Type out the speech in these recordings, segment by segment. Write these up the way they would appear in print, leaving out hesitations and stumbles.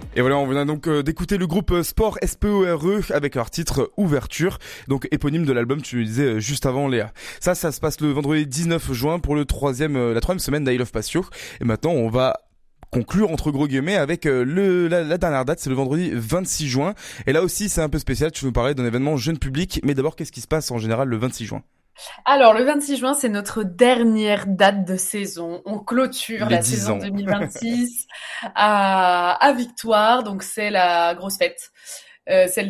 Et voilà, on vient donc d'écouter le groupe Sport SPORE avec leur titre Ouverture, donc éponyme de l'album, tu le disais juste avant Léa. Ça se passe le vendredi 19 juin pour la troisième semaine d'I Love Patio. Et maintenant, on va conclure entre gros guillemets avec la dernière date, c'est le vendredi 26 juin. Et là aussi, c'est un peu spécial, tu nous parlais d'un événement jeune public, mais d'abord, qu'est-ce qui se passe en général le 26 juin? Alors, le 26 juin, c'est notre dernière date de saison. On clôture Les la 10 saison ans. 2026 à Victoire, donc c'est la grosse fête. C'est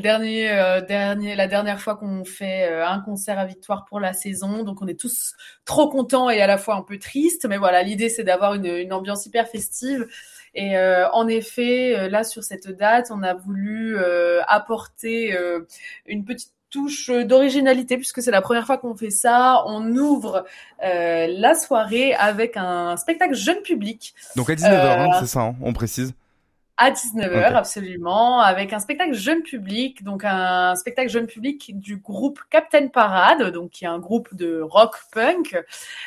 la dernière fois qu'on fait un concert à Victoire pour la saison, donc on est tous trop contents et à la fois un peu tristes. Mais voilà, l'idée c'est d'avoir une ambiance hyper festive. Et en effet, là sur cette date, on a voulu apporter une petite touche d'originalité puisque c'est la première fois qu'on fait ça. On ouvre la soirée avec un spectacle jeune public. Donc à 19h, hein, c'est ça, hein, on précise. À 19h, Ok. absolument, avec un spectacle jeune public, donc un spectacle jeune public du groupe Captain Parade, donc qui est un groupe de rock punk,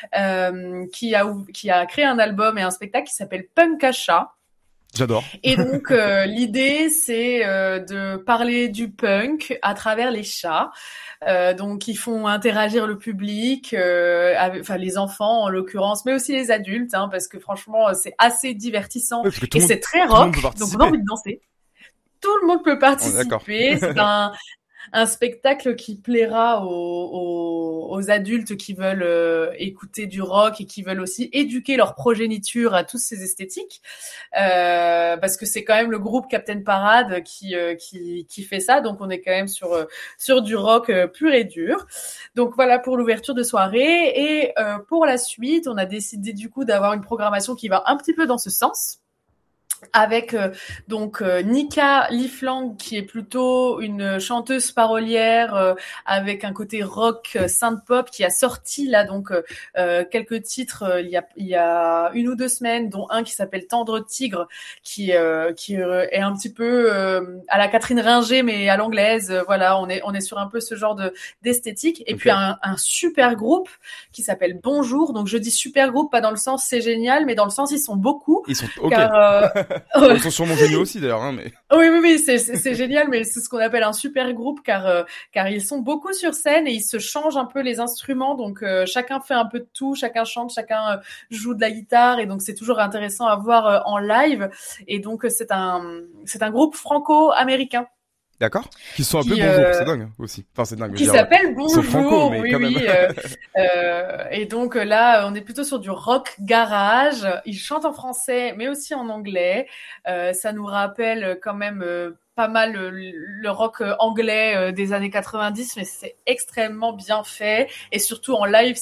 qui a créé un album et un spectacle qui s'appelle Punk à chat. J'adore. Et donc l'idée c'est de parler du punk à travers les chats. Donc ils font interagir le public, enfin les enfants en l'occurrence, mais aussi les adultes, hein, parce que franchement c'est assez divertissant Oui, parce que et c'est très tout le monde peut rock, donc on a participer. envie de danser. Tout le monde peut On est d'accord. participer. C'est un spectacle qui plaira aux adultes qui veulent écouter du rock et qui veulent aussi éduquer leur progéniture à toutes ces esthétiques, parce que c'est quand même le groupe Captain Parade qui fait ça, donc on est quand même sur du rock pur et dur. Donc voilà pour l'ouverture de soirée, et pour la suite, on a décidé du coup d'avoir une programmation qui va un petit peu dans ce sens, avec donc Nika Liflang, qui est plutôt une chanteuse parolière avec un côté rock synth pop, qui a sorti là donc quelques titres il y a 1 ou 2 semaines, dont un qui s'appelle Tendre Tigre, qui est un petit peu à la Catherine Ringer mais à l'anglaise. Voilà, on est sur un peu ce genre d'esthétique. Et Ok. puis un super groupe qui s'appelle Bonjour. Donc je dis super groupe pas dans le sens c'est génial, mais dans le sens ils sont beaucoup, Ils sont ok. car Bon, ils sont sûrement géniaux aussi d'ailleurs, hein, mais. oui, c'est génial, mais c'est ce qu'on appelle un super groupe, car ils sont beaucoup sur scène et ils se changent un peu les instruments, donc chacun fait un peu de tout, chacun chante, chacun joue de la guitare, et donc c'est toujours intéressant à voir en live. Et donc c'est un groupe franco-américain D'accord. Qui se sont appelés qui Bonjour, c'est dingue aussi. Enfin, c'est dingue, je veux qui dire. s'appelle Ils sont franco, Bonjour, mais oui, quand même. oui. Et donc là, on est plutôt sur du rock garage. Ils chantent en français, mais aussi en anglais. Ça nous rappelle quand même pas mal le rock anglais des années 90, mais c'est extrêmement bien fait. Et surtout en live,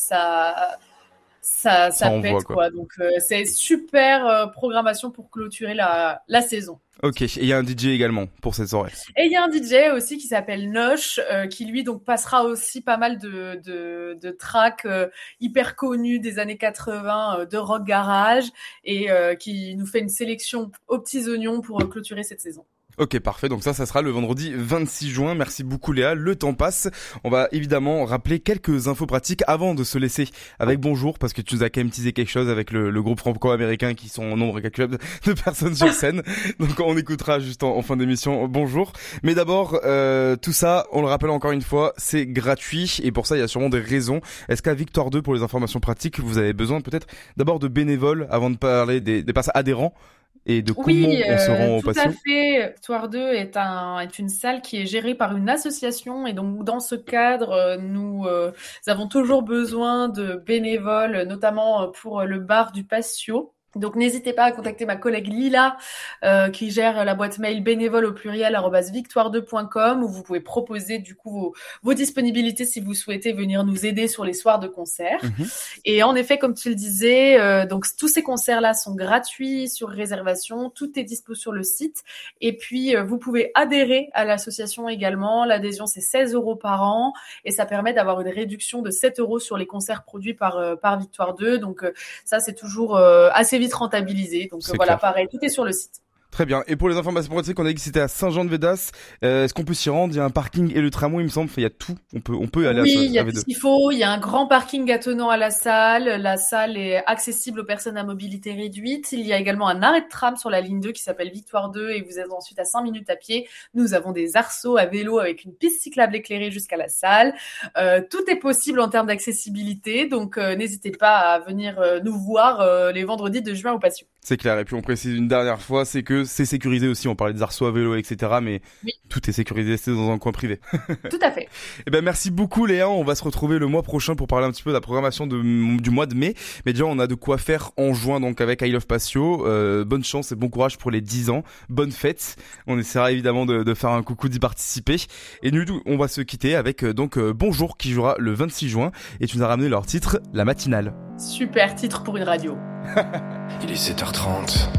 Ça ça envoie, pète, quoi. quoi. Donc c'est super programmation pour clôturer la saison. Ok. Et il y a un DJ également pour cette soirée. Et il y a un DJ aussi qui s'appelle Nosh, qui lui donc passera aussi pas mal de tracks hyper connus des années 80 de rock garage, et qui nous fait une sélection aux petits oignons pour clôturer cette saison. Ok, parfait. Donc ça sera le vendredi 26 juin. Merci beaucoup Léa. Le temps passe. On va évidemment rappeler quelques infos pratiques avant de se laisser avec Bonjour, parce que tu nous as quand même teasé quelque chose avec le groupe franco-américain qui sont en nombre incalculable de personnes sur scène. Donc on écoutera juste en fin d'émission Bonjour. Mais d'abord, tout ça, on le rappelle encore une fois, c'est gratuit, et pour ça il y a sûrement des raisons. Est-ce qu'à Victoire 2, pour les informations pratiques, vous avez besoin peut-être d'abord de bénévoles avant de parler des passes adhérents et de comment Oui, on se rend au tout à patio? fait. Victoire 2 est une salle qui est gérée par une association, et donc dans ce cadre, nous avons toujours besoin de bénévoles, notamment pour le bar du patio. Donc n'hésitez pas à contacter ma collègue Lila, qui gère la boîte mail bénévole au pluriel @victoire2.com, où vous pouvez proposer du coup vos disponibilités si vous souhaitez venir nous aider sur les soirs de concert. Mhm. Et en effet, comme tu le disais, donc tous ces concerts-là sont gratuits sur réservation, tout est dispo sur le site. Et puis vous pouvez adhérer à l'association également. L'adhésion c'est 16 € par an, et ça permet d'avoir une réduction de 7 € sur les concerts produits par Victoire 2. Donc ça c'est toujours assez vite rentabilisé. Donc C'est voilà, clair. pareil, tout est sur le site. Très bien. Et pour les informations pratiques, on a dit que c'était à Saint-Jean-de-Védas. Est-ce qu'on peut s'y rendre? Il y a un parking et le tramway, il me semble. Il y a tout. On peut aller Oui, à il y a V2. tout ce qu'il faut. Il y a un grand parking attenant à la salle. La salle est accessible aux personnes à mobilité réduite. Il y a également un arrêt de tram sur la ligne 2 qui s'appelle Victoire 2 et vous êtes ensuite à 5 minutes à pied. Nous avons des arceaux à vélo avec une piste cyclable éclairée jusqu'à la salle. Tout est possible en termes d'accessibilité. Donc, n'hésitez pas à venir nous voir les vendredis de juin au Patio. C'est clair. Et puis on précise une dernière fois, c'est que c'est sécurisé aussi. On parlait des arceaux à vélo, etc. Mais oui, tout est sécurisé. C'est dans un coin privé. Tout à fait. Eh ben merci beaucoup Léa. On va se retrouver le mois prochain pour parler un petit peu de la programmation du mois de mai. Mais déjà on a de quoi faire en juin donc avec I Love Patio. Bonne chance et bon courage pour les 10 ans. Bonne fête. On essaiera évidemment de faire un coucou, d'y participer. Et nous on va se quitter avec Bonjour qui jouera le 26 juin. Et tu nous as ramené leur titre, La Matinale. Super titre pour une radio. Il est 7h30.